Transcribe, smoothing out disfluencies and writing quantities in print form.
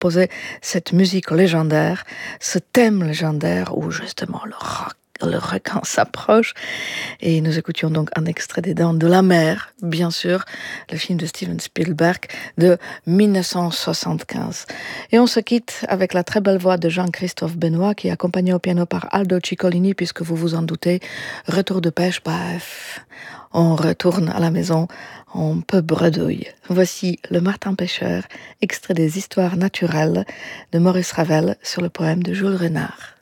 composé cette musique légendaire, ce thème légendaire où justement le requin s'approche. Et nous écoutions donc un extrait des Dents de la Mer, bien sûr, le film de Steven Spielberg de 1975. Et on se quitte avec la très belle voix de Jean-Christophe Benoît, qui est accompagné au piano par Aldo Ciccolini, puisque vous vous en doutez, retour de pêche, bref, on retourne à la maison, on peut bredouille. Voici Le Martin Pêcheur, extrait des Histoires naturelles de Maurice Ravel sur le poème de Jules Renard.